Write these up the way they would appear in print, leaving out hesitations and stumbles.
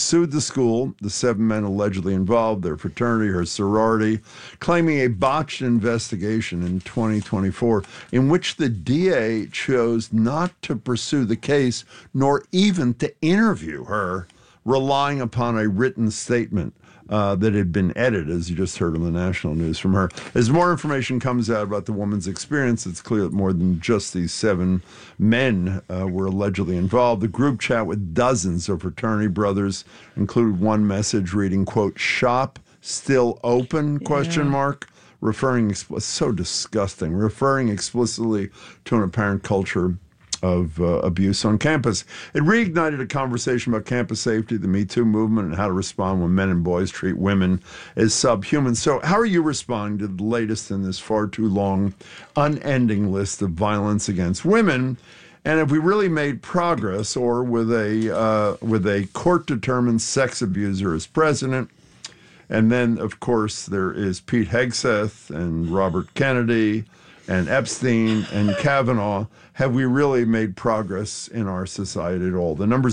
sued the school, the 7 men allegedly involved, their fraternity, her sorority, claiming a botched investigation in 2024 in which the DA chose not to pursue the case nor even to interview her, relying upon a written statement that had been edited, as you just heard on the national news from her. As more information comes out about the woman's experience, it's clear that more than just these 7 men were allegedly involved. The group chat with dozens of fraternity brothers included one message reading, quote, "Shop still open?" question mark. Referring, so disgusting, referring explicitly to an apparent culture of abuse on campus. It reignited a conversation about campus safety, the Me Too movement, and how to respond when men and boys treat women as subhuman. So how are you responding to the latest in this far too long, unending list of violence against women? And have we really made progress, or with a court-determined sex abuser as president? And then, of course, there is Pete Hegseth and Robert Kennedy and Epstein and Kavanaugh. Have we really made progress in our society at all? The number's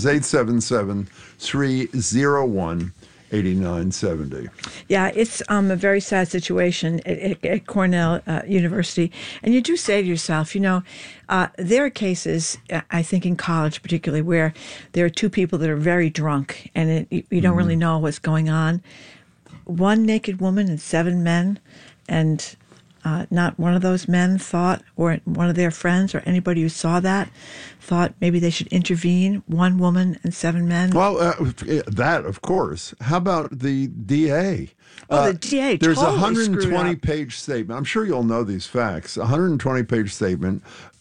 877-301-8970. Yeah, it's a very sad situation at Cornell University. And you do say to yourself, there are cases, I think in college particularly, where there are 2 people that are very drunk and you don't really know what's going on. 1 naked woman and 7 men, and not one of those men thought, or one of their friends or anybody who saw that, thought maybe they should intervene. 1 woman and 7 men. Well, that, of course. How about the DA? The DA There's totally a 120-page statement. I'm sure you'll know these facts. A 120-page statement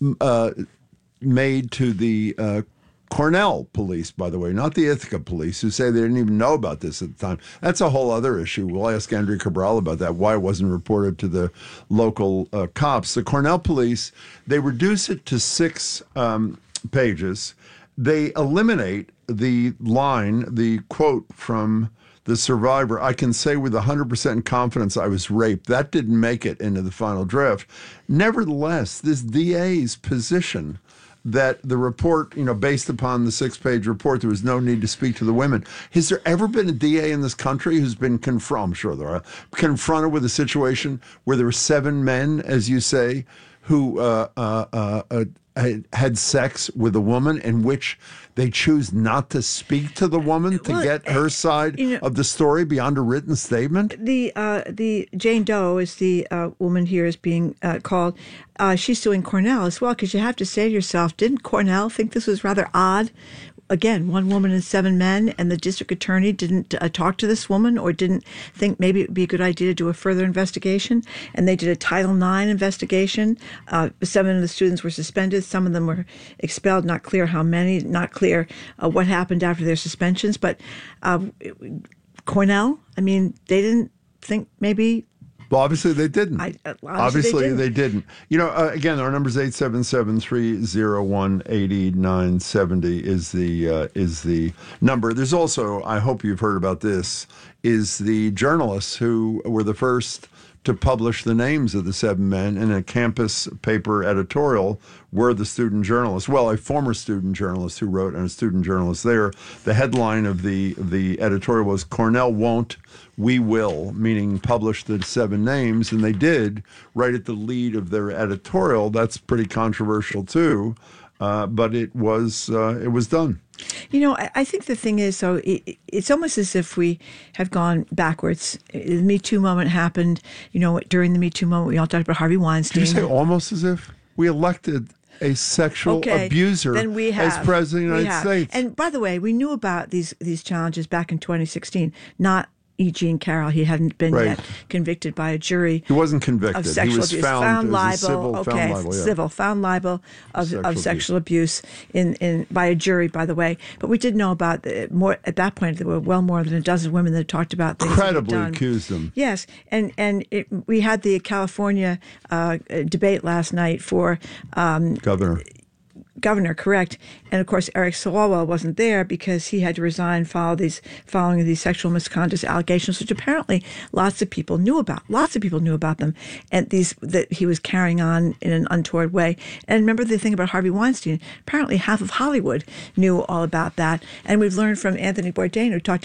made to the Cornell police, by the way, not the Ithaca police, who say they didn't even know about this at the time. That's a whole other issue. We'll ask Andrea Cabral about that, why it wasn't reported to the local cops. The Cornell police, they reduce it to 6 pages. They eliminate the line, the quote from the survivor, "I can say with 100% confidence I was raped." That didn't make it into the final draft. Nevertheless, this DA's position that the report, based upon the 6-page report, there was no need to speak to the women. Has there ever been a DA in this country who's been confronted with a situation where there were 7 men, as you say, who had sex with a woman in which they choose not to speak to the woman to get her side of the story beyond a written statement? The Jane Doe is the woman here is being called. She's suing Cornell as well, because you have to say to yourself, didn't Cornell think this was rather odd? Again, 1 woman and 7 men, and the district attorney didn't talk to this woman, or didn't think maybe it would be a good idea to do a further investigation. And they did a Title IX investigation. 7 of the students were suspended. Some of them were expelled. Not clear how many. Not clear what happened after their suspensions. But Cornell, they didn't think maybe. Well, obviously they didn't. Obviously they didn't. Again, our number is 877-301-8970 is the number. There's also, I hope you've heard about this, is the journalists who were the first to publish the names of the 7 men in a campus paper editorial were the student journalists. Well, a former student journalist who wrote, and a student journalist there. The headline of the editorial was "Cornell won't, we will," meaning publish the 7 names, and they did right at the lead of their editorial. That's pretty controversial too, but it was done. I think the thing is, so it's almost as if we have gone backwards. The Me Too moment happened, during the Me Too moment, we all talked about Harvey Weinstein. Did you say almost as if? We elected a sexual abuser as president of the United States. And by the way, we knew about these challenges back in 2016, not E. Jean Carroll. He hadn't been yet convicted by a jury. He wasn't convicted. Of sexual abuse. Found liable. Found liable of sexual abuse by a jury, by the way. But we did know about more at that point. There were well more than a dozen women that talked about things. Credibly accused them. Yes, and we had the California debate last night for governor, correct. And of course, Eric Swalwell wasn't there because he had to resign following these sexual misconduct allegations, which apparently lots of people knew about. Lots of people knew about them, and that he was carrying on in an untoward way. And remember the thing about Harvey Weinstein, apparently half of Hollywood knew all about that. And we've learned from Anthony Bourdain, who talked